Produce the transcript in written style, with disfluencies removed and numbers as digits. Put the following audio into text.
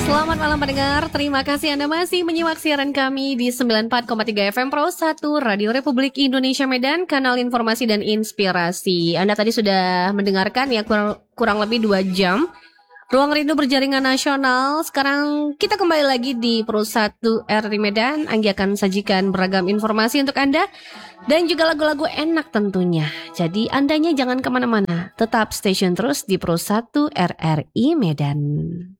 Selamat malam pendengar, terima kasih Anda masih menyimak siaran kami di 94,3 FM Pro 1 Radio Republik Indonesia Medan, kanal informasi dan inspirasi. Anda tadi sudah mendengarkan ya kurang lebih 2 jam Ruang Rindu Berjaringan Nasional. Sekarang kita kembali lagi di Pro 1 RRI Medan. Anggi akan sajikan beragam informasi untuk Anda dan juga lagu-lagu enak tentunya. Jadi andanya jangan kemana-mana, tetap stay tune terus di Pro 1 RRI Medan.